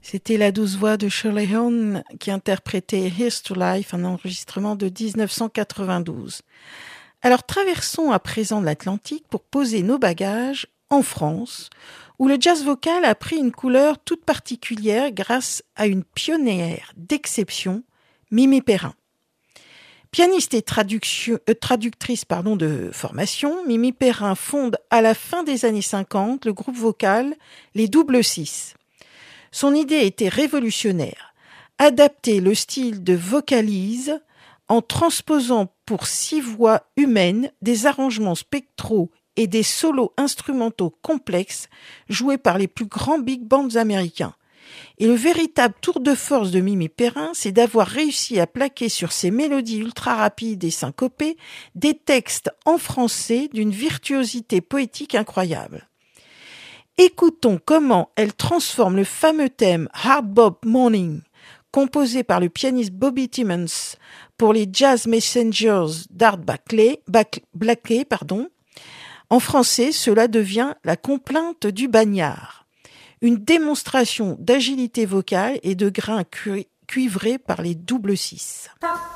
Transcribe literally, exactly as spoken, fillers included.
C'était la douce voix de Shirley Horn qui interprétait Here's to Life, un enregistrement de dix-neuf cent quatre-vingt-douze. Alors traversons à présent l'Atlantique pour poser nos bagages en France, où le jazz vocal a pris une couleur toute particulière grâce à une pionnière d'exception, Mimi Perrin. Pianiste et traduction, euh, traductrice pardon, de formation, Mimi Perrin fonde à la fin des années cinquante le groupe vocal Les Double Six. Son idée était révolutionnaire, adapter le style de vocalise en transposant pour six voix humaines des arrangements spectraux et des solos instrumentaux complexes joués par les plus grands big bands américains. Et le véritable tour de force de Mimi Perrin, c'est d'avoir réussi à plaquer sur ces mélodies ultra rapides et syncopées des textes en français d'une virtuosité poétique incroyable. Écoutons comment elle transforme le fameux thème Hard Bop Morning, composé par le pianiste Bobby Timmons pour les Jazz Messengers d'Art Blakey, Blakey, pardon. En français, cela devient la complainte du bagnard. Une démonstration d'agilité vocale et de grain cuivré par les double six.